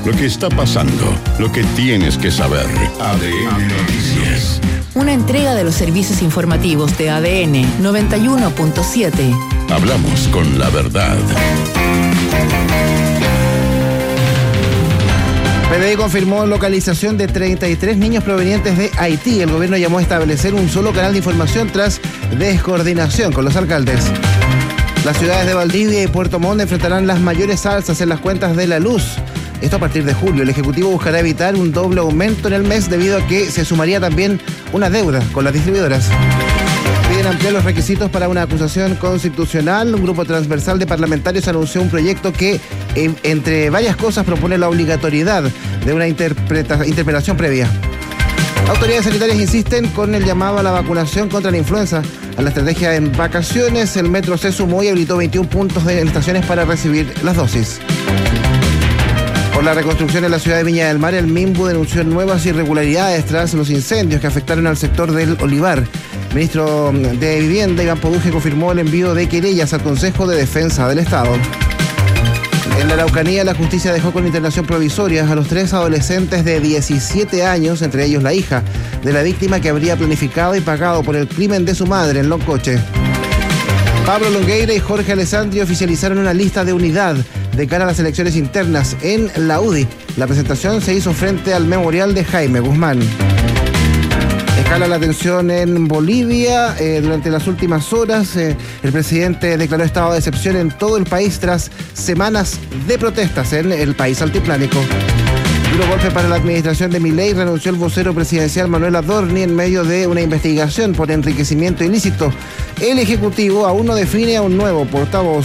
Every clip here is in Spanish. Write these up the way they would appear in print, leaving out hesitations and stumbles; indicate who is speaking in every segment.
Speaker 1: Lo que está pasando, lo que tienes que saber. ADN Noticias.
Speaker 2: Una entrega de los servicios informativos de ADN 91.7.
Speaker 1: Hablamos con la verdad.
Speaker 3: PDI confirmó localización de 33 niños provenientes de Haití. El gobierno llamó a establecer un solo canal de información tras descoordinación con los alcaldes. Las ciudades de Valdivia y Puerto Montt enfrentarán las mayores alzas en las cuentas de la luz. Esto a partir de julio. El Ejecutivo buscará evitar un doble aumento en el mes debido a que se sumaría también una deuda con las distribuidoras. Piden ampliar los requisitos para una acusación constitucional. Un grupo transversal de parlamentarios anunció un proyecto que, entre varias cosas, propone la obligatoriedad de una interpelación previa. Autoridades sanitarias insisten con el llamado a la vacunación contra la influenza. A la estrategia en vacaciones, el metro se sumó y habilitó 21 puntos de estaciones para recibir las dosis. Por la reconstrucción en la ciudad de Viña del Mar, el MIMBU denunció nuevas irregularidades tras los incendios que afectaron al sector del Olivar. El ministro de Vivienda, Iván Poduje, confirmó el envío de querellas al Consejo de Defensa del Estado. En la Araucanía, la justicia dejó con internación provisoria a los 3 adolescentes de 17 años, entre ellos la hija de la víctima que habría planificado y pagado por el crimen de su madre en Loncoche. Pablo Longueira y Jorge Alessandri oficializaron una lista de unidad de cara a las elecciones internas en la UDI. La presentación se hizo frente al memorial de Jaime Guzmán. Escala la tensión en Bolivia. Durante las últimas horas, el presidente declaró estado de excepción en todo el país tras semanas de protestas en el país altiplánico. Duro golpe para la administración de Milei. Renunció el vocero presidencial Manuel Adorni en medio de una investigación por enriquecimiento ilícito. El Ejecutivo aún no define a un nuevo portavoz.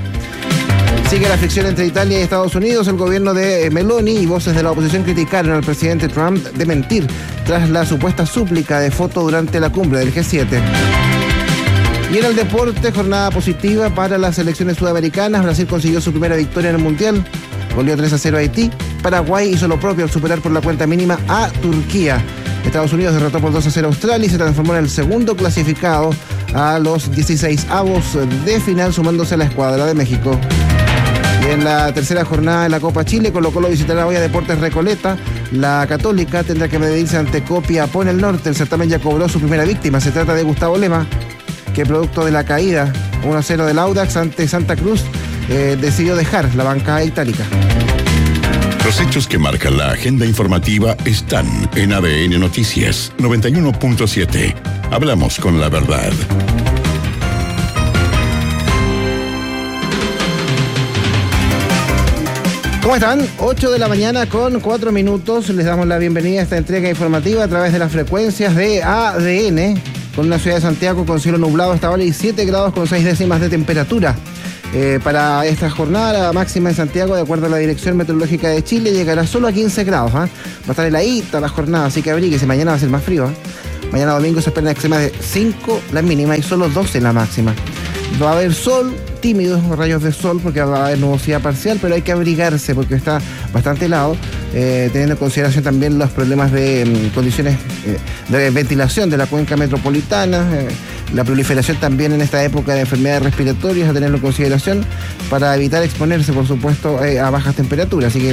Speaker 3: Sigue la fricción entre Italia y Estados Unidos. El gobierno de Meloni y voces de la oposición criticaron al presidente Trump de mentir tras la supuesta súplica de foto durante la cumbre del G7. Y en el deporte, jornada positiva para las selecciones sudamericanas. Brasil consiguió su primera victoria en el Mundial. Goleó 3-0 a Haití. Paraguay hizo lo propio al superar por la cuenta mínima a Turquía. Estados Unidos derrotó por 2-0 a Australia y se transformó en el segundo clasificado a los 16avos de final, sumándose a la escuadra de México. Y en la tercera jornada de la Copa Chile, Colo-Colo visitará hoy a Deportes Recoleta. La Católica tendrá que medirse ante Copiapó en el norte. El certamen ya cobró su primera víctima. Se trata de Gustavo Lema, que producto de la caída 1-0 del Audax ante Santa Cruz, decidió dejar la banca itálica.
Speaker 1: Los hechos que marcan la agenda informativa están en ADN Noticias 91.7. Hablamos con la verdad.
Speaker 3: ¿Cómo están? 8 de la mañana con 4 minutos. Les damos la bienvenida a esta entrega informativa a través de las frecuencias de ADN, con una ciudad de Santiago con cielo nublado hasta ahora y 7 grados con 6 décimas de temperatura. Para esta jornada, la máxima en Santiago, de acuerdo a la Dirección Meteorológica de Chile, llegará solo a 15 grados. Va a estar heladita la jornada, así que abríguese, mañana va a ser más frío. Mañana domingo se esperan extremas de 5 la mínima y solo 12 la máxima. Va a haber sol, tímidos rayos de sol, porque va a haber nubosidad parcial, pero hay que abrigarse porque está bastante helado, teniendo en consideración también los problemas de condiciones de ventilación de la cuenca metropolitana, la proliferación también en esta época de enfermedades respiratorias, a tenerlo en consideración para evitar exponerse, por supuesto, a bajas temperaturas. Así que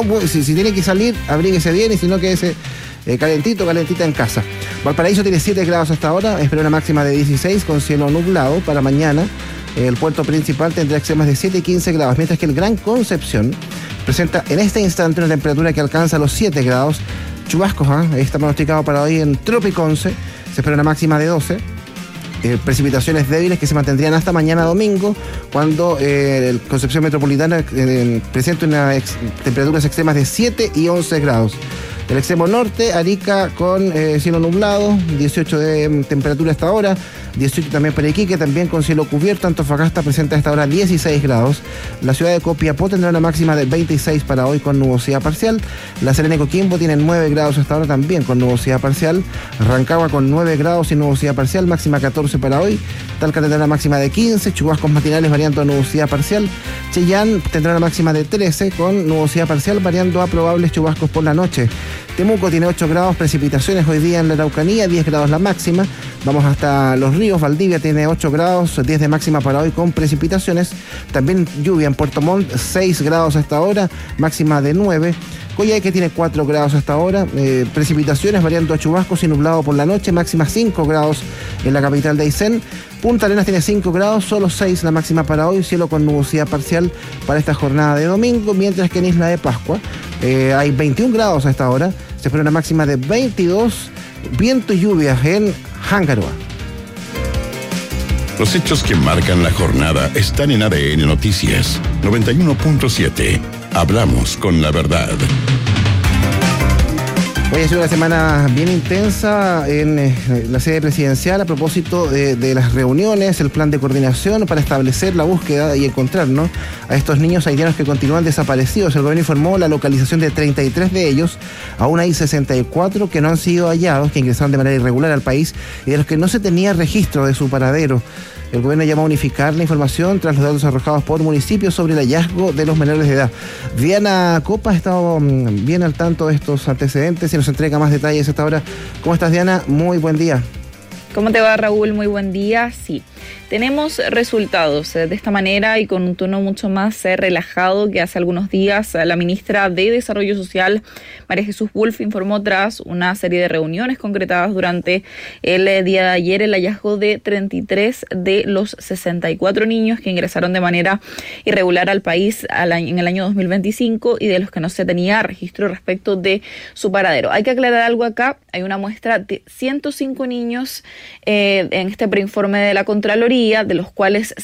Speaker 3: si tiene que salir, abríguese bien, y si no, quédese calentita en casa. Valparaíso tiene 7 grados hasta ahora, espera una máxima de 16 con cielo nublado. Para mañana el puerto principal tendrá extremas de 7 y 15 grados, mientras que el Gran Concepción presenta en este instante una temperatura que alcanza los 7 grados. Chubascos, está pronosticado para hoy en Tropiconce, se espera una máxima de 12. Precipitaciones débiles que se mantendrían hasta mañana domingo, cuando el Concepción Metropolitana presenta unas temperaturas extremas de 7 y 11 grados. El extremo norte, Arica con cielo nublado, 18 de temperatura hasta ahora, 18 también para Iquique, también con cielo cubierto. Antofagasta presenta hasta ahora 16 grados. La ciudad de Copiapó tendrá una máxima de 26 para hoy con nubosidad parcial. La Serena y Coquimbo tienen 9 grados hasta ahora también con nubosidad parcial. Rancagua con 9 grados y nubosidad parcial, máxima 14 para hoy. Talca tendrá una máxima de 15, chubascos matinales variando a nubosidad parcial. Chillán tendrá una máxima de 13 con nubosidad parcial variando a probables chubascos por la noche. Temuco tiene 8 grados, precipitaciones hoy día en la Araucanía, 10 grados la máxima. Vamos hasta Los Ríos, Valdivia tiene 8 grados, 10 de máxima para hoy con precipitaciones. También lluvia en Puerto Montt, 6 grados hasta ahora, máxima de 9. Coyhaique tiene 4 grados hasta ahora, precipitaciones variando a chubascos y nublado por la noche, máxima 5 grados en la capital de Aysén. Punta Arenas tiene 5 grados, solo 6 la máxima para hoy, cielo con nubosidad parcial para esta jornada de domingo, mientras que en Isla de Pascua hay 21 grados a esta hora, se espera una máxima de 22, viento y lluvias en Hangaroa.
Speaker 1: Los hechos que marcan la jornada están en ADN Noticias 91.7. Hablamos con la verdad.
Speaker 3: Hoy ha sido una semana bien intensa en la sede presidencial a propósito de las reuniones, el plan de coordinación para establecer la búsqueda y encontrar, ¿no?, a estos niños haitianos que continúan desaparecidos. El gobierno informó la localización de 33 de ellos, aún hay 64 que no han sido hallados, que ingresaron de manera irregular al país y de los que no se tenía registro de su paradero. El gobierno llamó a unificar la información tras los datos arrojados por municipios sobre el hallazgo de los menores de edad. Diana Copa ha estado bien al tanto de estos antecedentes y nos entrega más detalles a esta hora. ¿Cómo estás, Diana? Muy buen día.
Speaker 4: ¿Cómo te va, Raúl? Muy buen día. Sí, tenemos resultados de esta manera y con un tono mucho más relajado que hace algunos días. La ministra de Desarrollo Social, María Jesús Wolf, informó tras una serie de reuniones concretadas durante el día de ayer el hallazgo de 33 de los 64 niños que ingresaron de manera irregular al país en el año 2025 y de los que no se tenía registro respecto de su paradero. Hay que aclarar algo acá. Hay una muestra de 105 niños en este preinforme de la Contraloría, de los cuales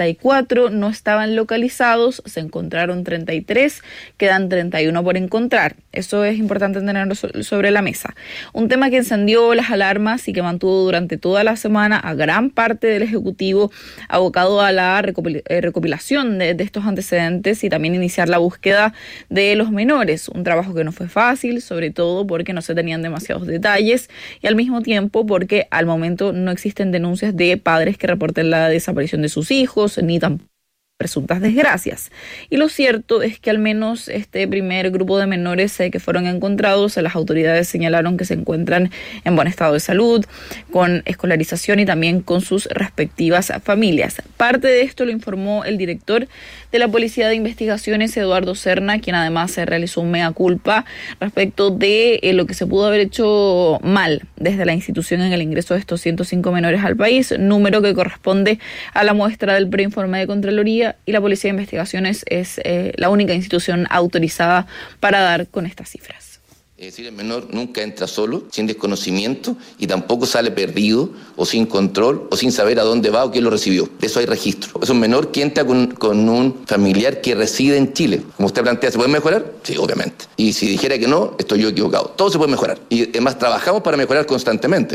Speaker 4: 64 no estaban localizados, se encontraron 33, quedan 31 por encontrar. Eso es importante tenerlo sobre la mesa. Un tema que encendió las alarmas y que mantuvo durante toda la semana a gran parte del Ejecutivo abocado a la recopilación de estos antecedentes y también iniciar la búsqueda de los menores. Un trabajo que no fue fácil, sobre todo porque no se tenían demasiados detalles y al mismo tiempo porque al momento no existen denuncias de padres que reporten la desaparición de sus hijos, ni tampoco presuntas desgracias. Y lo cierto es que al menos este primer grupo de menores que fueron encontrados, las autoridades señalaron que se encuentran en buen estado de salud, con escolarización y también con sus respectivas familias. Parte de esto lo informó el director de la Policía de Investigaciones, Eduardo Serna, quien además se realizó un mea culpa respecto de lo que se pudo haber hecho mal desde la institución en el ingreso de estos 105 menores al país, número que corresponde a la muestra del preinforme de Contraloría, y la Policía de Investigaciones es la única institución autorizada para dar con estas cifras.
Speaker 5: Es decir, el menor nunca entra solo, sin desconocimiento, y tampoco sale perdido o sin control o sin saber a dónde va o quién lo recibió. De eso hay registro. Es un menor que entra con un familiar que reside en Chile. Como usted plantea, ¿se puede mejorar? Sí, obviamente. Y si dijera que no, estoy yo equivocado. Todo se puede mejorar. Y además trabajamos para mejorar constantemente.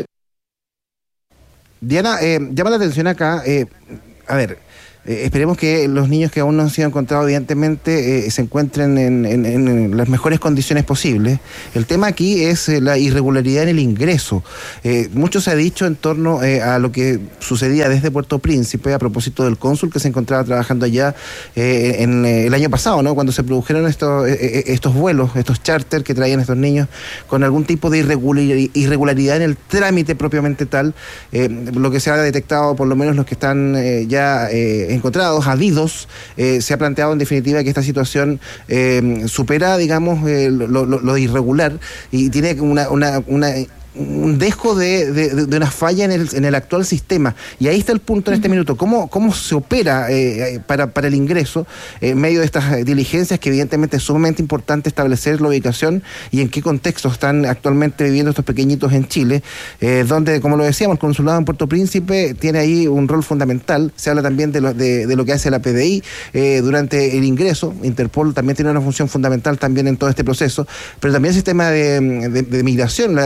Speaker 3: Diana, llama la atención acá, esperemos que los niños que aún no han sido encontrados, evidentemente, se encuentren en las mejores condiciones posibles. El tema aquí es la irregularidad en el ingreso. Mucho se ha dicho en torno a lo que sucedía desde Puerto Príncipe a propósito del cónsul que se encontraba trabajando allá en el año pasado, ¿no?, cuando se produjeron estos vuelos, estos charters que traían estos niños con algún tipo de irregularidad en el trámite propiamente tal. Lo que se ha detectado, por lo menos los que están ya encontrados, habidos, se ha planteado en definitiva que esta situación supera, digamos, lo irregular y tiene un dejo de una falla en el actual sistema. Y ahí está el punto en este minuto. ¿Cómo se opera para el ingreso en medio de estas diligencias que evidentemente es sumamente importante establecer la ubicación y en qué contexto están actualmente viviendo estos pequeñitos en Chile, donde, como lo decíamos, el consulado en Puerto Príncipe tiene ahí un rol fundamental. Se habla también de lo que hace la PDI durante el ingreso. Interpol también tiene una función fundamental también en todo este proceso, pero también el sistema de migración,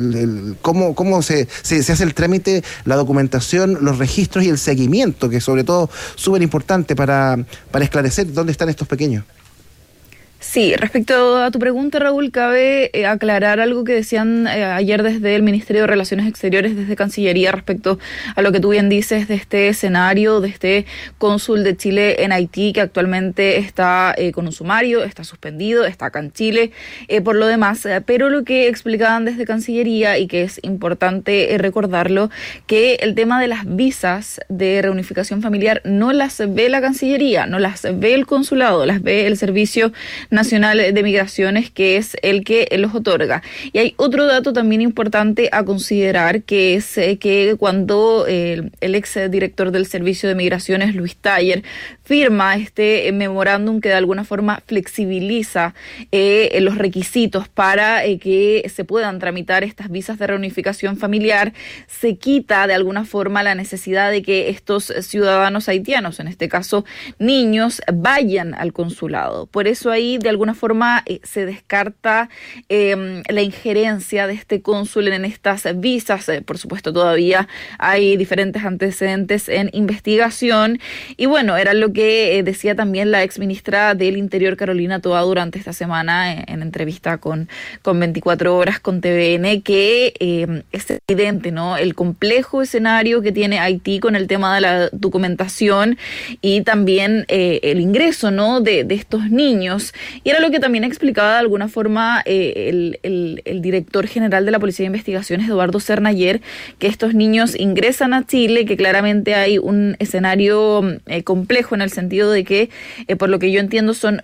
Speaker 3: cómo se hace el trámite, la documentación, los registros y el seguimiento, que es sobre todo súper importante para esclarecer dónde están estos pequeños.
Speaker 4: Sí, respecto a tu pregunta, Raúl, cabe aclarar algo que decían ayer desde el Ministerio de Relaciones Exteriores, desde Cancillería, respecto a lo que tú bien dices de este escenario, de este cónsul de Chile en Haití, que actualmente está con un sumario, está suspendido, está acá en Chile, por lo demás. Pero lo que explicaban desde Cancillería, y que es importante recordarlo, que el tema de las visas de reunificación familiar no las ve la Cancillería, no las ve el consulado, las ve el Servicio Nacional de Migraciones, que es el que los otorga. Y hay otro dato también importante a considerar, que es que cuando el ex director del Servicio de Migraciones, Luis Taller, firma este memorándum que de alguna forma flexibiliza los requisitos para que se puedan tramitar estas visas de reunificación familiar, se quita de alguna forma la necesidad de que estos ciudadanos haitianos, en este caso niños, vayan al consulado. Por eso ahí de alguna forma se descarta la injerencia de este cónsul en estas visas. Por supuesto, todavía hay diferentes antecedentes en investigación. Y bueno, era lo que decía también la ex ministra del Interior, Carolina Toá, durante esta semana en entrevista con 24 Horas con TVN, que es evidente, ¿no?, el complejo escenario que tiene Haití con el tema de la documentación y también el ingreso, ¿no?, de estos niños. Y era lo que también explicaba de alguna forma el director general de la Policía de Investigaciones, Eduardo Serna, ayer, que estos niños ingresan a Chile, que claramente hay un escenario complejo en el sentido de que, por lo que yo entiendo, son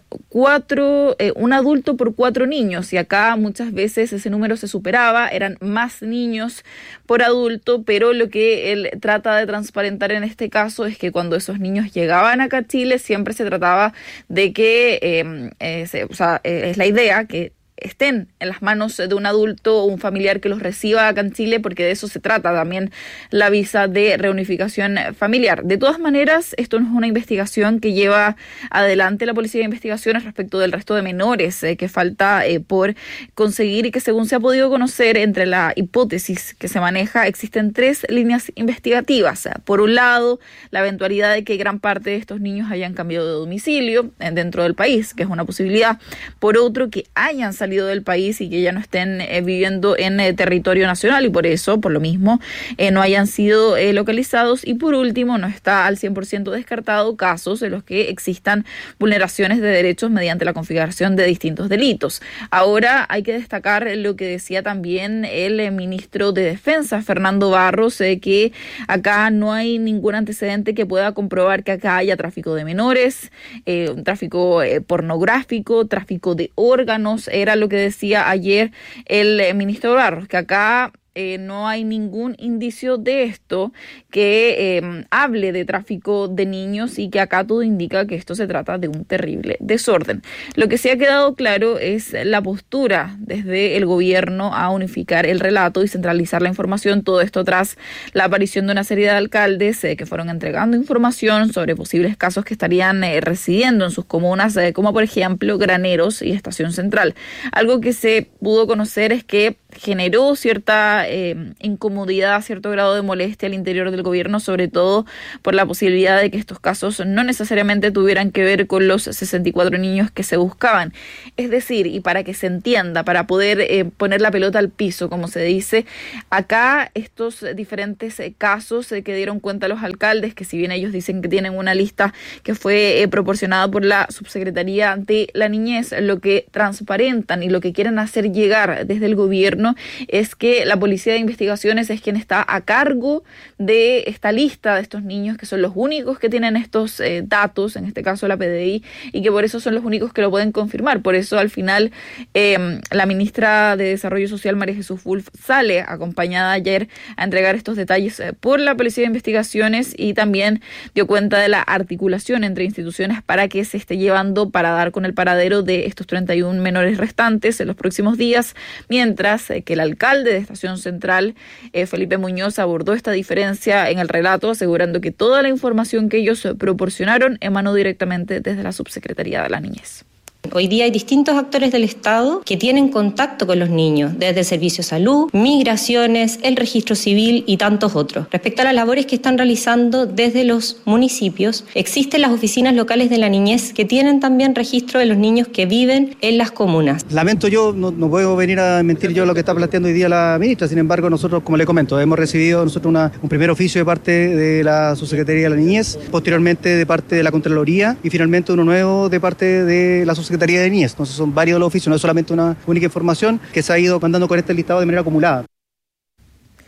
Speaker 4: un adulto por 4 niños, y acá muchas veces ese número se superaba, eran más niños por adulto, pero lo que él trata de transparentar en este caso es que cuando esos niños llegaban acá a Chile siempre se trataba de que, es la idea que estén en las manos de un adulto o un familiar que los reciba acá en Chile, porque de eso se trata también la visa de reunificación familiar. De todas maneras, esto no es una investigación que lleva adelante la Policía de Investigaciones respecto del resto de menores que falta por conseguir, y que, según se ha podido conocer, entre la hipótesis que se maneja, existen 3 líneas investigativas. Por un lado, la eventualidad de que gran parte de estos niños hayan cambiado de domicilio dentro del país, que es una posibilidad. Por otro, que hayan salido del país y que ya no estén viviendo en territorio nacional, y por eso, por lo mismo, no hayan sido localizados. Y por último, no está al 100% descartado casos en los que existan vulneraciones de derechos mediante la configuración de distintos delitos. Ahora hay que destacar lo que decía también el ministro de Defensa, Fernando Barros, que acá no hay ningún antecedente que pueda comprobar que acá haya tráfico de menores, tráfico pornográfico, tráfico de órganos. Era lo que decía ayer el ministro Barros, que acá no hay ningún indicio de esto que hable de tráfico de niños, y que acá todo indica que esto se trata de un terrible desorden. Lo que sí ha quedado claro es la postura desde el gobierno a unificar el relato y centralizar la información, todo esto tras la aparición de una serie de alcaldes que fueron entregando información sobre posibles casos que estarían residiendo en sus comunas, como por ejemplo Graneros y Estación Central. Algo que se pudo conocer es que generó cierta incomodidad, cierto grado de molestia al interior del gobierno, sobre todo por la posibilidad de que estos casos no necesariamente tuvieran que ver con los 64 niños que se buscaban. Es decir, y para que se entienda, para poder poner la pelota al piso, como se dice, acá estos diferentes casos que dieron cuenta los alcaldes, que si bien ellos dicen que tienen una lista que fue proporcionada por la Subsecretaría de la Niñez, lo que transparentan y lo que quieren hacer llegar desde el gobierno es que la Policía de Investigaciones es quien está a cargo de esta lista de estos niños, que son los únicos que tienen estos datos, en este caso la PDI, y que por eso son los únicos que lo pueden confirmar. Por eso al final la ministra de Desarrollo Social, María Jesús Wolf, sale acompañada ayer a entregar estos detalles por la Policía de Investigaciones, y también dio cuenta de la articulación entre instituciones para que se esté llevando para dar con el paradero de estos 31 menores restantes en los próximos días, mientras que el alcalde de Estación Central, Felipe Muñoz, abordó esta diferencia en el relato, asegurando que toda la información que ellos proporcionaron emanó directamente desde la Subsecretaría de la Niñez.
Speaker 6: Hoy día hay distintos actores del Estado que tienen contacto con los niños, desde el Servicio de Salud, Migraciones, el Registro Civil y tantos otros. Respecto a las labores que están realizando desde los municipios, existen las oficinas locales de la niñez que tienen también registro de los niños que viven en las comunas.
Speaker 7: Lamento yo, no puedo venir a mentir yo lo que está planteando hoy día la ministra, sin embargo nosotros, como le comento, hemos recibido nosotros un primer oficio de parte de la Subsecretaría de la Niñez, posteriormente de parte de la Contraloría y finalmente uno nuevo de parte de la Subsecretaría de Niñez. Entonces son varios los oficios, no es solamente una única información que se ha ido mandando con este listado de manera acumulada.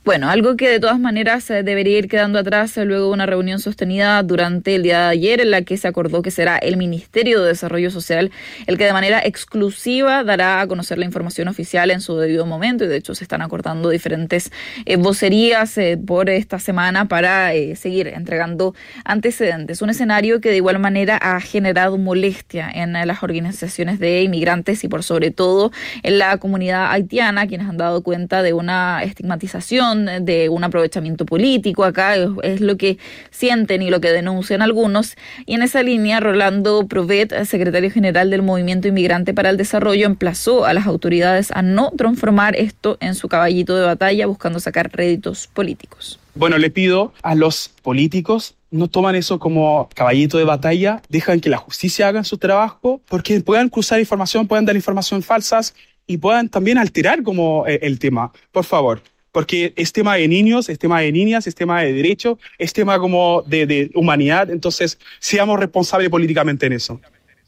Speaker 4: Bueno, algo que de todas maneras debería ir quedando atrás luego de una reunión sostenida durante el día de ayer en la que se acordó que será el Ministerio de Desarrollo Social el que de manera exclusiva dará a conocer la información oficial en su debido momento, y de hecho se están acordando diferentes vocerías por esta semana para seguir entregando antecedentes. Un escenario que de igual manera ha generado molestia en las organizaciones de inmigrantes y por sobre todo en la comunidad haitiana, quienes han dado cuenta de una estigmatización, de un aprovechamiento político. Acá es lo que sienten y lo que denuncian algunos, y en esa línea Rolando Provet, secretario general del Movimiento Inmigrante para el Desarrollo, emplazó a las autoridades a no transformar esto en su caballito de batalla buscando sacar réditos políticos.
Speaker 8: Bueno, le pido a los políticos, no toman eso como caballito de batalla, dejan que la justicia haga su trabajo, porque puedan cruzar información, puedan dar información falsas y puedan también alterar como el tema, por favor. Porque es tema de niños, es tema de niñas, es tema de derecho, es tema como de humanidad. Entonces, seamos responsables políticamente en eso.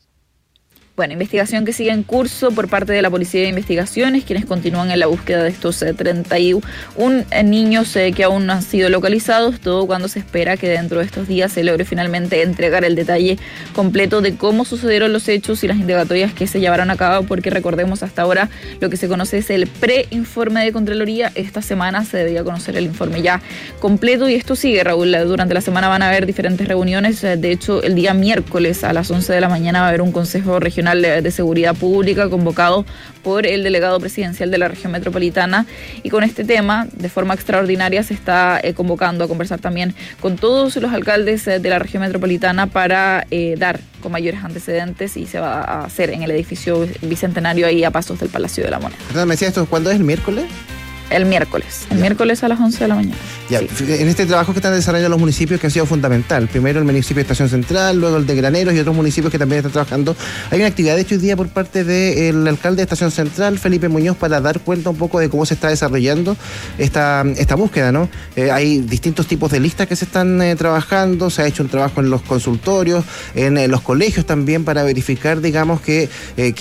Speaker 4: Bueno, investigación que sigue en curso por parte de la Policía de Investigaciones, quienes continúan en la búsqueda de estos 31 niños que aún no han sido localizados, todo cuando se espera que dentro de estos días se logre finalmente entregar el detalle completo de cómo sucedieron los hechos y las indagatorias que se llevaron a cabo, porque recordemos, hasta ahora lo que se conoce es el preinforme de Contraloría. Esta semana se debía conocer el informe ya completo y esto sigue, Raúl. Durante la semana van a haber diferentes reuniones. De hecho, el día miércoles a las 11 de la mañana va a haber un Consejo Regional de Seguridad Pública convocado por el delegado presidencial de la región metropolitana, y con este tema de forma extraordinaria se está convocando a conversar también con todos los alcaldes de la región metropolitana para dar con mayores antecedentes, y se va a hacer en el edificio Bicentenario, ahí a pasos del Palacio de la Moneda.
Speaker 3: ¿Me decías esto cuándo es? ¿El miércoles?
Speaker 4: El miércoles a las 11 de la mañana.
Speaker 3: Ya, sí. En este trabajo que están desarrollando los municipios, que ha sido fundamental, primero el municipio de Estación Central, luego el de Graneros y otros municipios que también están trabajando, hay una actividad de hecho hoy día por parte del alcalde de Estación Central, Felipe Muñoz, para dar cuenta un poco de cómo se está desarrollando esta búsqueda, ¿no? Hay distintos tipos de listas que se están trabajando, se ha hecho un trabajo en los consultorios, en los colegios también, para verificar, digamos, que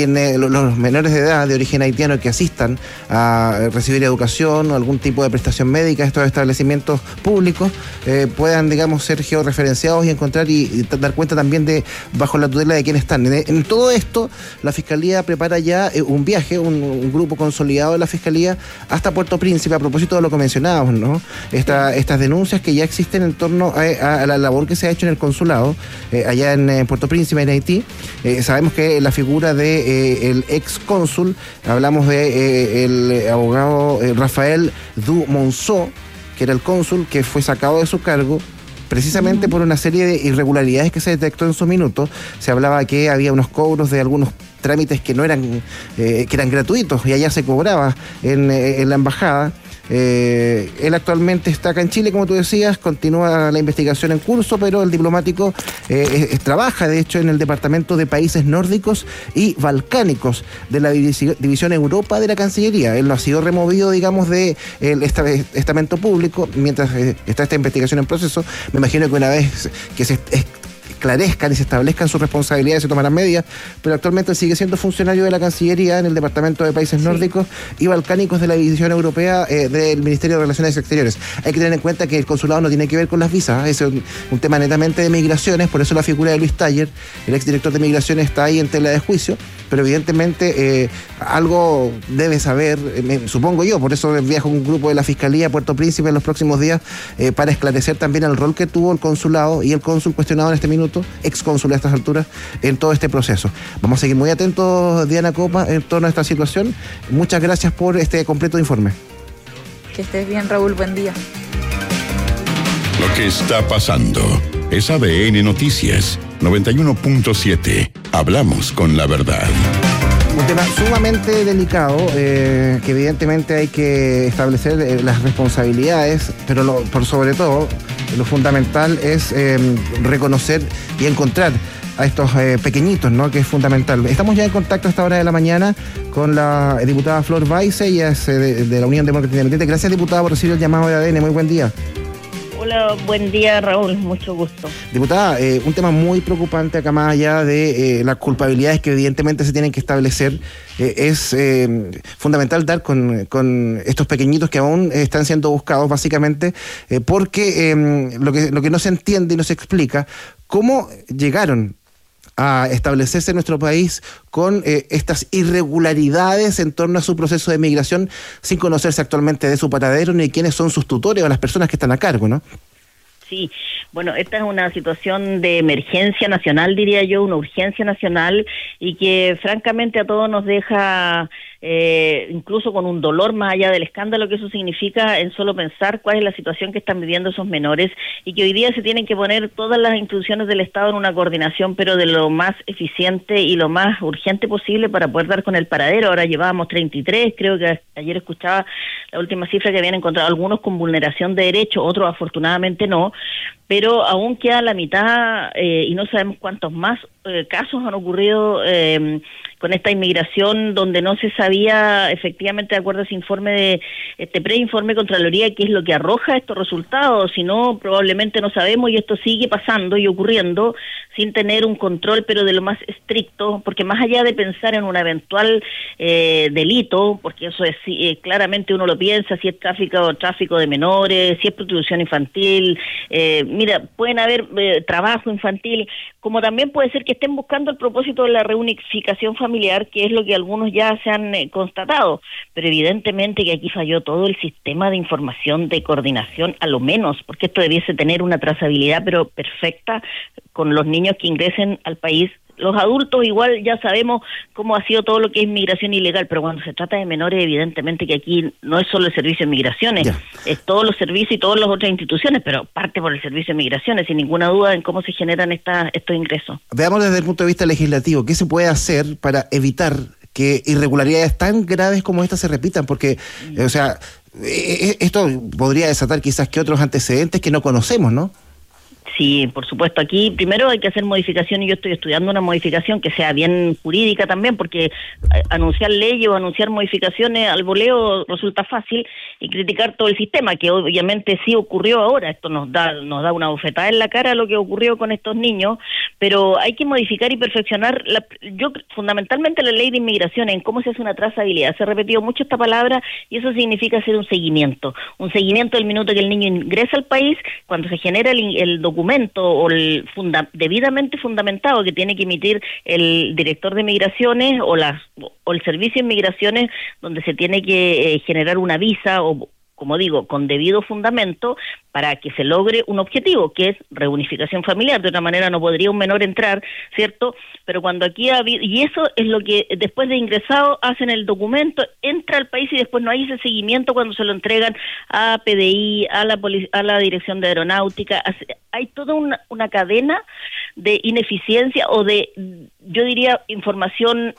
Speaker 3: los menores de edad de origen haitiano que asistan a recibir educación o algún tipo de prestación médica, estos establecimientos públicos puedan, digamos, ser georreferenciados y encontrar y dar cuenta también de bajo la tutela de quién están. En todo esto, la Fiscalía prepara ya un viaje, un grupo consolidado de la Fiscalía hasta Puerto Príncipe, a propósito de lo que mencionábamos, ¿no? Estas denuncias que ya existen en torno a la labor que se ha hecho en el consulado allá en Puerto Príncipe, en Haití. Sabemos que la figura de el ex cónsul, hablamos de el abogado Rafael Du Monceau, que era el cónsul, que fue sacado de su cargo precisamente por una serie de irregularidades que se detectó en su minuto. Se hablaba que había unos cobros de algunos trámites que no eran que eran gratuitos, y allá se cobraba en la embajada. Él actualmente está acá en Chile, como tú decías, continúa la investigación en curso, pero el diplomático trabaja, de hecho, en el Departamento de Países Nórdicos y Balcánicos de la División Europa de la Cancillería. Él no ha sido removido, digamos, del estamento público mientras está esta investigación en proceso. Me imagino que una vez que se esclarezcan y se establezcan sus responsabilidades, se tomarán medidas, pero actualmente sigue siendo funcionario de la Cancillería en el Departamento de Países Nórdicos y Balcánicos de la División Europea del Ministerio de Relaciones Exteriores. Hay que tener en cuenta que el consulado no tiene que ver con las visas, es un tema netamente de migraciones, por eso la figura de Luis Taller, el exdirector de migraciones, está ahí en tela de juicio, pero evidentemente algo debe saber, supongo yo, por eso viaja un grupo de la Fiscalía a Puerto Príncipe en los próximos días para esclarecer también el rol que tuvo el consulado y el cónsul cuestionado en este minuto, ex cónsul a estas alturas, en todo este proceso. Vamos a seguir muy atentos, Diana Copa, en torno a esta situación. Muchas gracias por este completo informe.
Speaker 4: Que estés bien, Raúl, buen día.
Speaker 1: Lo que está pasando es ADN Noticias 91.7. Hablamos con la verdad.
Speaker 3: Un tema sumamente delicado, que evidentemente hay que establecer las responsabilidades, pero por sobre todo, lo fundamental es reconocer y encontrar a estos pequeñitos, ¿no? Que es fundamental. Estamos ya en contacto a esta hora de la mañana con la diputada Flor Weisse, ella es de la Unión Democrática Independiente. Gracias, diputada, por recibir el llamado de ADN. Muy buen día.
Speaker 9: Hola, buen día, Raúl, mucho gusto.
Speaker 3: Diputada, un tema muy preocupante acá, más allá de las culpabilidades que evidentemente se tienen que establecer, es fundamental dar con estos pequeñitos que aún están siendo buscados, básicamente, porque lo que no se entiende y no se explica, cómo llegaron a establecerse en nuestro país con estas irregularidades en torno a su proceso de migración, sin conocerse actualmente de su paradero ni quiénes son sus tutores o las personas que están a cargo, ¿no?
Speaker 9: Sí, bueno, esta es una situación de emergencia nacional, diría yo, una urgencia nacional, y que francamente a todos nos deja incluso con un dolor más allá del escándalo que eso significa en solo pensar cuál es la situación que están viviendo esos menores, y que hoy día se tienen que poner todas las instituciones del Estado en una coordinación, pero de lo más eficiente y lo más urgente posible para poder dar con el paradero. Ahora llevábamos 33, creo que ayer escuchaba la última cifra que habían encontrado algunos con vulneración de derechos, otros afortunadamente no, pero aún queda la mitad y no sabemos cuántos más casos han ocurrido con esta inmigración donde no se sabía efectivamente, de acuerdo a ese informe de este preinforme de Contraloría, qué es lo que arroja estos resultados. Si no, probablemente no sabemos, y esto sigue pasando y ocurriendo sin tener un control, pero de lo más estricto, porque más allá de pensar en un eventual delito, porque eso es claramente uno lo piensa, si es tráfico de menores, si es prostitución infantil, mira, pueden haber trabajo infantil, como también puede ser que estén buscando el propósito de la reunificación familiar, que es lo que algunos ya se han constatado, pero evidentemente que aquí falló todo el sistema de información, de coordinación, a lo menos, porque esto debiese tener una trazabilidad pero perfecta con los niños que ingresen al país. Los adultos igual ya sabemos cómo ha sido todo lo que es migración ilegal, pero cuando se trata de menores, evidentemente que aquí no es solo el servicio de migraciones, es todos los servicios y todas las otras instituciones, pero parte por el servicio de migraciones, sin ninguna duda en cómo se generan estos ingresos.
Speaker 3: Veamos desde el punto de vista legislativo, ¿qué se puede hacer para evitar que irregularidades tan graves como estas se repitan? Porque, o sea, esto podría desatar quizás que otros antecedentes que no conocemos, ¿no?
Speaker 9: Sí, por supuesto. Aquí primero hay que hacer modificación, y yo estoy estudiando una modificación que sea bien jurídica también, porque anunciar leyes o anunciar modificaciones al voleo resulta fácil, y criticar todo el sistema, que obviamente sí ocurrió ahora. Esto nos da una bofetada en la cara a lo que ocurrió con estos niños, pero hay que modificar y perfeccionar fundamentalmente la ley de inmigración, en cómo se hace una trazabilidad. Se ha repetido mucho esta palabra, y eso significa hacer un seguimiento del minuto que el niño ingresa al país, cuando se genera el documento o debidamente fundamentado que tiene que emitir el director de migraciones o el servicio de migraciones, donde se tiene que generar una visa, o como digo, con debido fundamento, para que se logre un objetivo, que es reunificación familiar. De otra manera no podría un menor entrar, ¿cierto? Pero cuando aquí y eso es lo que después de ingresado hacen el documento, entra al país, y después no hay ese seguimiento cuando se lo entregan a PDI, a la Dirección de Aeronáutica. Hay toda una cadena de ineficiencia o de, yo diría, información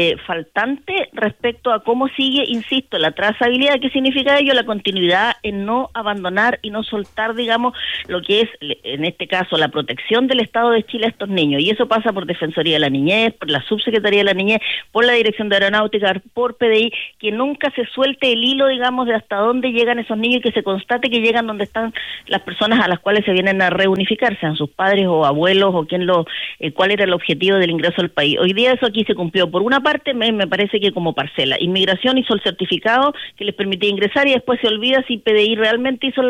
Speaker 9: faltante respecto a cómo sigue, insisto, la trazabilidad. ¿Qué significa ello? La continuidad en no abandonar y no soltar, digamos, lo que es, en este caso, la protección del Estado de Chile a estos niños. Y eso pasa por Defensoría de la Niñez, por la Subsecretaría de la Niñez, por la Dirección de Aeronáutica, por PDI, que nunca se suelte el hilo, digamos, de hasta dónde llegan esos niños, y que se constate que llegan donde están las personas a las cuales se vienen a reunificar, sean sus padres o abuelos, o cuál era el objetivo del ingreso al país. Hoy día eso aquí se cumplió. Por una parte, me parece que como parcela. Inmigración hizo el certificado que les permitía ingresar, y después se olvida si PDI realmente hizo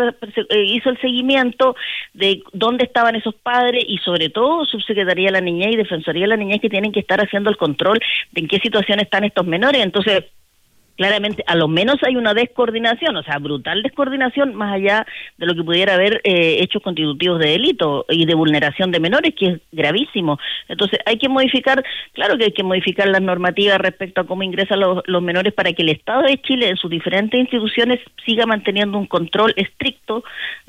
Speaker 9: el seguimiento de dónde estaban esos padres, y sobre todo Subsecretaría de la Niñez y Defensoría de la Niñez, que tienen que estar haciendo el control de en qué situación están estos menores. Entonces, claramente, a lo menos hay una descoordinación, o sea, brutal descoordinación, más allá de lo que pudiera haber hechos constitutivos de delito y de vulneración de menores, que es gravísimo. Entonces, hay que modificar, claro que hay que modificar las normativas respecto a cómo ingresan los menores, para que el Estado de Chile en sus diferentes instituciones siga manteniendo un control estricto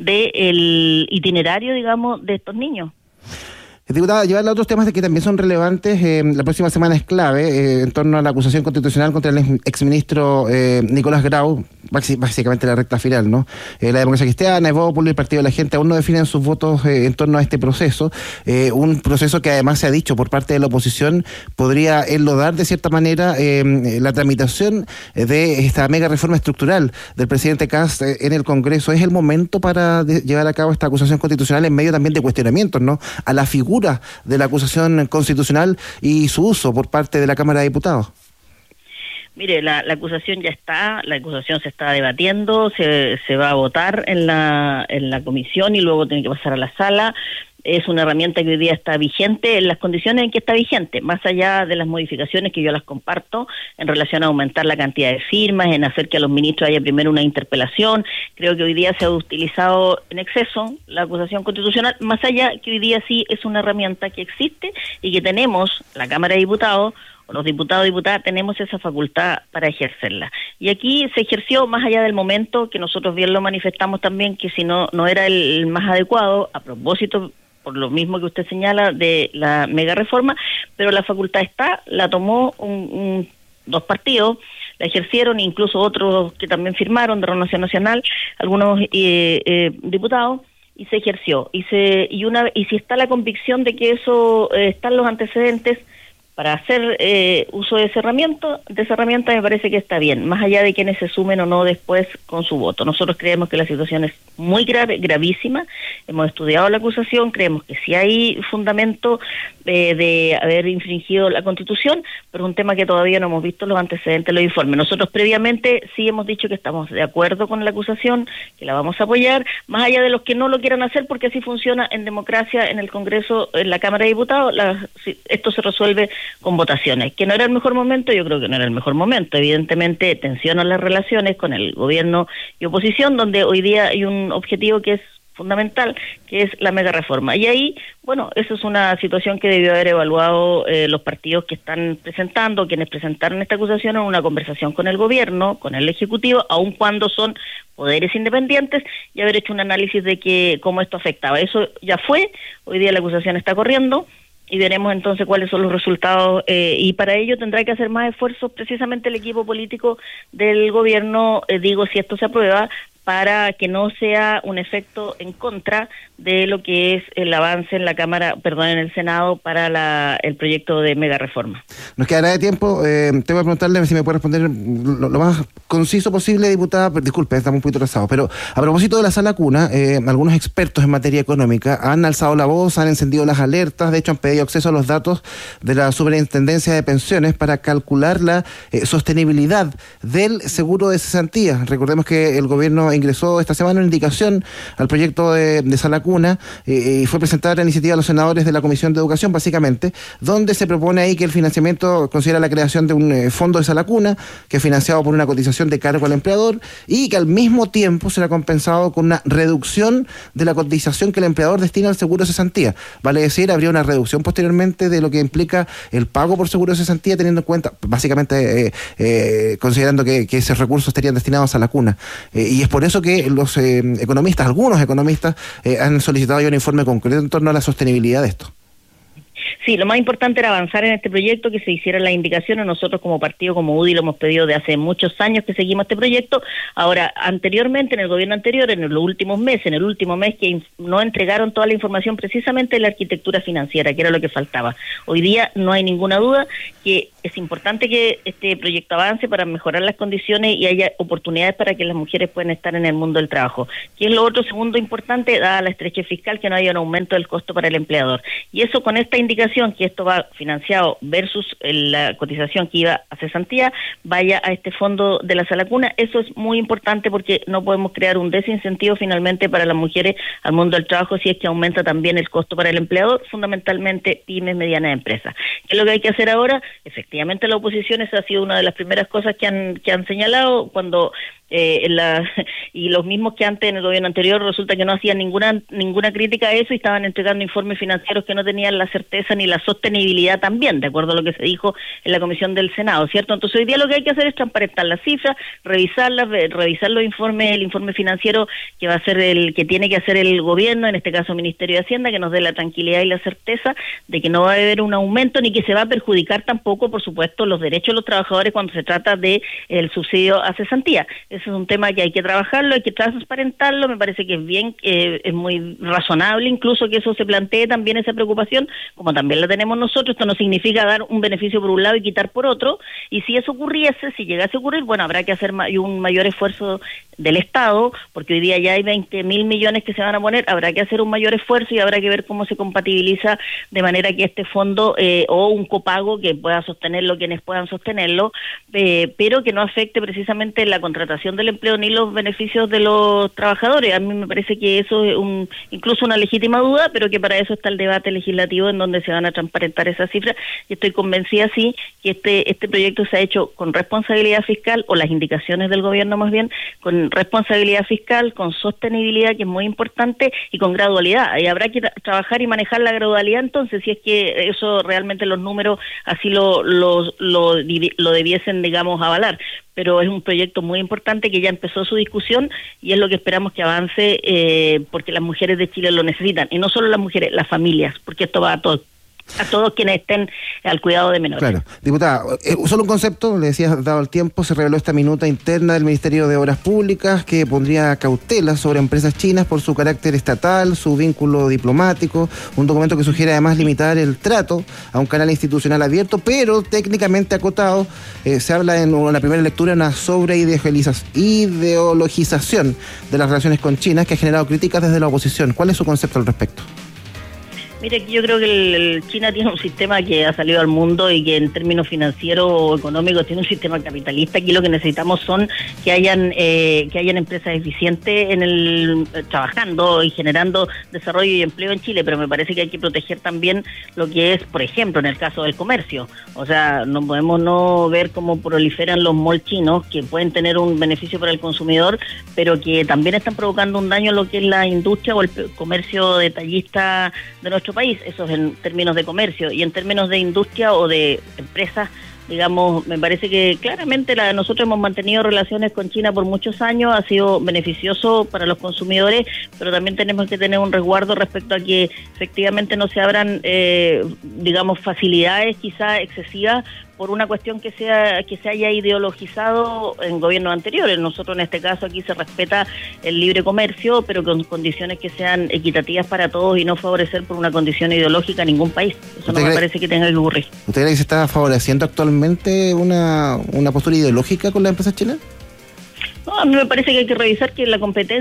Speaker 9: del itinerario, digamos, de estos niños.
Speaker 3: Diputada, llevar a otros temas que también son relevantes. La próxima semana es clave en torno a la acusación constitucional contra el exministro Nicolás Grau, básicamente la recta final, ¿no? La Democracia Cristiana, Evópolis, el Partido de la Gente aún no definen sus votos en torno a este proceso, un proceso que además se ha dicho por parte de la oposición podría enlodar de cierta manera la tramitación de esta mega reforma estructural del presidente Kast en el Congreso. Es el momento para llevar a cabo esta acusación constitucional en medio también de cuestionamientos, ¿no?, a la figura de la acusación constitucional y su uso por parte de la Cámara de Diputados.
Speaker 9: Mire, la acusación ya está, la acusación se está debatiendo, se va a votar en la comisión y luego tiene que pasar a la sala. Es una herramienta que hoy día está vigente en las condiciones en que está vigente, más allá de las modificaciones que yo las comparto en relación a aumentar la cantidad de firmas, en hacer que a los ministros haya primero una interpelación. Creo que hoy día se ha utilizado en exceso la acusación constitucional, más allá que hoy día sí es una herramienta que existe y que tenemos, la Cámara de Diputados, los diputados y diputadas tenemos esa facultad para ejercerla. Y aquí se ejerció más allá del momento, que nosotros bien lo manifestamos también, que si no era el más adecuado, a propósito, por lo mismo que usted señala, de la mega reforma, pero la facultad está, la tomó dos partidos, la ejercieron, incluso otros que también firmaron de Renovación Nacional, algunos diputados, y se ejerció. Y si está la convicción de que eso están los antecedentes para hacer uso de esa herramienta, me parece que está bien, más allá de quienes se sumen o no después con su voto. Nosotros creemos que la situación es muy grave, gravísima, hemos estudiado la acusación, creemos que sí hay fundamento de haber infringido la Constitución, pero es un tema que todavía no hemos visto los antecedentes de los informes. Nosotros previamente sí hemos dicho que estamos de acuerdo con la acusación, que la vamos a apoyar, más allá de los que no lo quieran hacer, porque así funciona en democracia, en el Congreso, en la Cámara de Diputados, esto se resuelve con votaciones. Que no era el mejor momento, yo creo que no era el mejor momento. Evidentemente tensionan las relaciones con el gobierno y oposición, donde hoy día hay un objetivo que es fundamental, que es la mega reforma. Y ahí, bueno, eso es una situación que debió haber evaluado los partidos que están presentando, quienes presentaron esta acusación, en una conversación con el gobierno, con el Ejecutivo, aun cuando son poderes independientes, y haber hecho un análisis de cómo esto afectaba. Eso ya fue, hoy día la acusación está corriendo, y veremos entonces cuáles son los resultados, y para ello tendrá que hacer más esfuerzos precisamente el equipo político del gobierno, si esto se aprueba, para que no sea un efecto en contra de lo que es el avance en en el Senado para el proyecto de mega reforma.
Speaker 3: Nos quedará de tiempo, te voy a preguntarle si me puede responder lo más conciso posible, diputada. Disculpe, estamos un poquito rezados, pero a propósito de la sala cuna, algunos expertos en materia económica han alzado la voz, han encendido las alertas, de hecho han pedido acceso a los datos de la Superintendencia de Pensiones para calcular la sostenibilidad del seguro de cesantía. Recordemos que el gobierno ingresó esta semana una indicación al proyecto de sala cuna y fue presentada la iniciativa a los senadores de la Comisión de Educación, básicamente, donde se propone ahí que el financiamiento considera la creación de un fondo de sala cuna, que es financiado por una cotización de cargo al empleador y que al mismo tiempo será compensado con una reducción de la cotización que el empleador destina al seguro de cesantía. Vale decir, habría una reducción posteriormente de lo que implica el pago por seguro de cesantía, teniendo en cuenta, básicamente, considerando que esos recursos estarían destinados a la cuna. Y es por eso que los algunos economistas, han solicitado ya un informe concreto en torno a la sostenibilidad de esto.
Speaker 9: Sí, lo más importante era avanzar en este proyecto, que se hicieran las indicaciones. Nosotros como partido, como UDI, lo hemos pedido de hace muchos años que seguimos este proyecto. Ahora, anteriormente, en el gobierno anterior, en los últimos meses, en el último mes, que no entregaron toda la información precisamente de la arquitectura financiera, que era lo que faltaba. Hoy día no hay ninguna duda que es importante que este proyecto avance para mejorar las condiciones y haya oportunidades para que las mujeres puedan estar en el mundo del trabajo. Que es lo otro segundo importante, dada la estrechez fiscal, que no haya un aumento del costo para el empleador. Y eso, con esta indicación que esto va financiado versus la cotización que iba a cesantía, vaya a este fondo de la sala cuna. Eso es muy importante porque no podemos crear un desincentivo finalmente para las mujeres al mundo del trabajo si es que aumenta también el costo para el empleador, fundamentalmente pymes, medianas empresas. ¿Qué es lo que hay que hacer ahora? Efectivamente, la oposición, esa ha sido una de las primeras cosas que han señalado cuando y los mismos que antes en el gobierno anterior resulta que no hacían ninguna crítica a eso y estaban entregando informes financieros que no tenían la certeza ni la sostenibilidad también, de acuerdo a lo que se dijo en la comisión del Senado, ¿cierto? Entonces hoy día lo que hay que hacer es transparentar las cifras, revisar los informes, el informe financiero que va a ser el que tiene que hacer el gobierno, en este caso Ministerio de Hacienda, que nos dé la tranquilidad y la certeza de que no va a haber un aumento ni que se va a perjudicar tampoco, por por supuesto, los derechos de los trabajadores cuando se trata de el subsidio a cesantía. Ese es un tema que hay que trabajarlo, hay que transparentarlo. Me parece que es bien, es muy razonable incluso que eso se plantee también, esa preocupación, como también la tenemos nosotros. Esto no significa dar un beneficio por un lado y quitar por otro, y si eso ocurriese, si llegase a ocurrir, bueno, habrá que hacer un mayor esfuerzo del Estado, porque hoy día ya hay 20.000 millones que se van a poner, habrá que hacer un mayor esfuerzo y habrá que ver cómo se compatibiliza de manera que este fondo o un copago que pueda sostenerlo quienes puedan sostenerlo, pero que no afecte precisamente la contratación del empleo ni los beneficios de los trabajadores. A mí me parece que eso es incluso una legítima duda, pero que para eso está el debate legislativo en donde se van a transparentar esas cifras, y estoy convencida sí que este proyecto se ha hecho con responsabilidad fiscal, o las indicaciones del gobierno más bien, con responsabilidad fiscal, con sostenibilidad, que es muy importante, y con gradualidad. Y habrá que trabajar y manejar la gradualidad entonces, si es que eso realmente los números así lo debiesen, digamos, avalar. Pero es un proyecto muy importante que ya empezó su discusión y es lo que esperamos que avance, porque las mujeres de Chile lo necesitan, y no solo las mujeres, las familias, porque esto va a todos quienes estén al cuidado de menores.
Speaker 3: Claro. Diputada, solo un concepto, le decía, dado el tiempo, se reveló esta minuta interna del Ministerio de Obras Públicas que pondría cautelas sobre empresas chinas por su carácter estatal, su vínculo diplomático, un documento que sugiere además limitar el trato a un canal institucional abierto, pero técnicamente acotado. Se habla en la primera lectura de una sobreideologización de las relaciones con China que ha generado críticas desde la oposición. ¿Cuál es su concepto al respecto?
Speaker 9: Mire, yo creo que China tiene un sistema que ha salido al mundo y que en términos financieros o económicos tiene un sistema capitalista. Aquí lo que necesitamos son que hayan empresas eficientes trabajando y generando desarrollo y empleo en Chile, pero me parece que hay que proteger también lo que es, por ejemplo, en el caso del comercio. O sea, no podemos no ver cómo proliferan los malls chinos, que pueden tener un beneficio para el consumidor, pero que también están provocando un daño a lo que es la industria o el comercio detallista de nuestro país. Eso es en términos de comercio, y en términos de industria o de empresas, digamos, me parece que claramente nosotros hemos mantenido relaciones con China por muchos años, ha sido beneficioso para los consumidores, pero también tenemos que tener un resguardo respecto a que efectivamente no se abran, digamos, facilidades quizás excesivas por una cuestión que se haya ideologizado en gobiernos anteriores. Nosotros en este caso aquí se respeta el libre comercio, pero con condiciones que sean equitativas para todos y no favorecer por una condición ideológica a ningún país. Eso no me parece que tenga que ocurrir.
Speaker 3: ¿Usted cree que se está favoreciendo actualmente una postura ideológica con la empresa china?
Speaker 9: No, a mí me parece que hay que revisar que la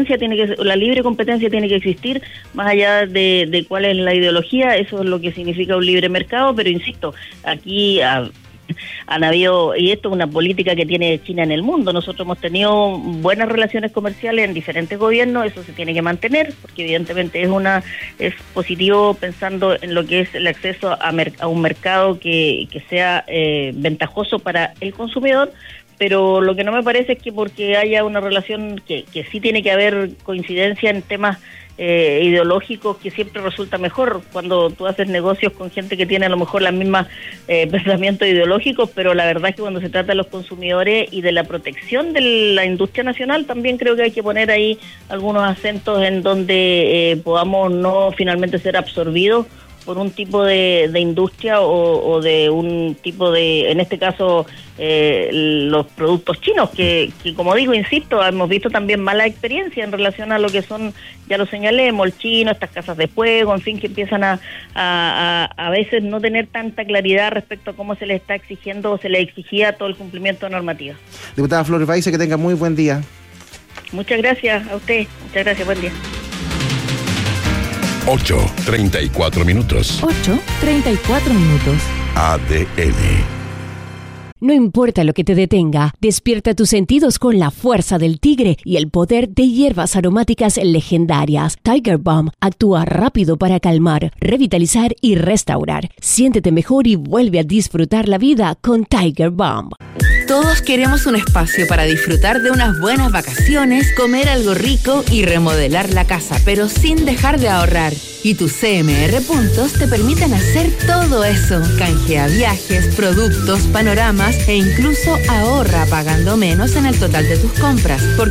Speaker 9: libre competencia tiene que existir, más allá de cuál es la ideología. Eso es lo que significa un libre mercado, pero insisto, aquí han habido, y esto es una política que tiene China en el mundo. Nosotros hemos tenido buenas relaciones comerciales en diferentes gobiernos, eso se tiene que mantener, porque evidentemente es positivo pensando en lo que es el acceso a un mercado que sea ventajoso para el consumidor. Pero lo que no me parece es que porque haya una relación que sí tiene que haber coincidencia en temas ideológicos, que siempre resulta mejor cuando tú haces negocios con gente que tiene a lo mejor las mismas pensamientos ideológicos, pero la verdad es que cuando se trata de los consumidores y de la protección de la industria nacional, también creo que hay que poner ahí algunos acentos en donde podamos no finalmente ser absorbidos por un tipo de industria o de un tipo de, en este caso, los productos chinos, que como digo, insisto, hemos visto también mala experiencia en relación a lo que son, ya lo señalé, mall chino, estas casas de juego, en fin, que empiezan a veces no tener tanta claridad respecto a cómo se les está exigiendo o se les exigía todo el cumplimiento de normativa.
Speaker 3: Diputada Flor Baise, que tenga muy buen día.
Speaker 9: Muchas gracias a usted, muchas gracias, buen día.
Speaker 1: 8:34 minutos.
Speaker 2: 8:34 minutos.
Speaker 1: ADN.
Speaker 10: No importa lo que te detenga, despierta tus sentidos con la fuerza del tigre y el poder de hierbas aromáticas legendarias. Tiger Balm actúa rápido para calmar, revitalizar y restaurar. Siéntete mejor y vuelve a disfrutar la vida con Tiger Balm.
Speaker 2: Todos queremos un espacio para disfrutar de unas buenas vacaciones, comer algo rico y remodelar la casa, pero sin dejar de ahorrar. Y tus CMR Puntos te permiten hacer todo eso. Canjea viajes, productos, panoramas e incluso ahorra pagando menos en el total de tus compras.